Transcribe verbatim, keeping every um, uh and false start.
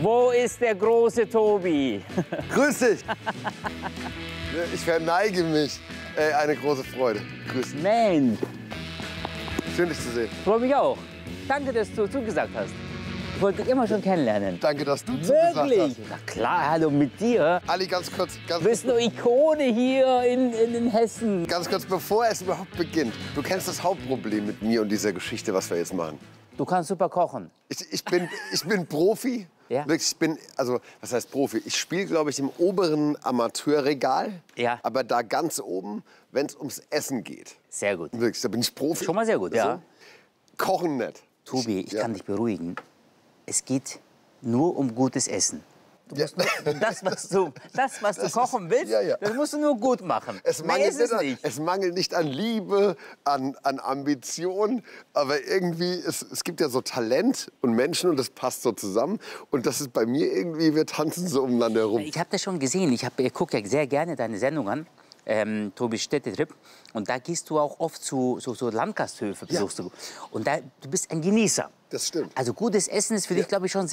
Wo ist der große Tobi? Grüß dich. Ich verneige mich. Ey, eine große Freude. Grüß dich. Mensch, Schön, dich zu sehen. freue mich auch. Danke, dass du zugesagt hast. Ich wollte dich immer schon kennenlernen. Danke, dass du zugesagt Wirklich? hast. Na klar, hallo mit dir. Ali, ganz kurz, ganz Du bist eine Ikone hier in, in, in Hessen. Ganz kurz, bevor es überhaupt beginnt. Du kennst das Hauptproblem mit mir und dieser Geschichte, was wir jetzt machen. Du kannst super kochen. Ich, ich, bin, ich bin Profi. Ja. Wirklich, ich bin, also, was heißt Profi? Ich spiele, glaube ich, im oberen Amateurregal. Ja. Aber da ganz oben, wenn es ums Essen geht. Sehr gut. Wirklich, da bin ich Profi. Schon mal sehr gut, ja. Kochen nicht. Tobi, ich Ja. kann dich beruhigen. Es geht nur um gutes Essen. Du musst nur, das, was du, das, was du kochen willst, ja, ja. das musst du nur gut machen. Es Mehr mangelt, ist es nicht an, nicht. es mangelt nicht an Liebe, an, an Ambition, aber irgendwie, es, es gibt ja so Talent und Menschen und das passt so zusammen. Und das ist bei mir irgendwie, wir tanzen so umeinander herum. Ich habe das schon gesehen. Ich, hab- ich gucke ja sehr gerne deine Sendung an. Ähm, Tobi Städtetrip. Und da gehst du auch oft zu so, so Landgasthöfe, besuchst du. Und da, du bist ein Genießer. Das stimmt. Also gutes Essen ist für dich, glaube ich, schon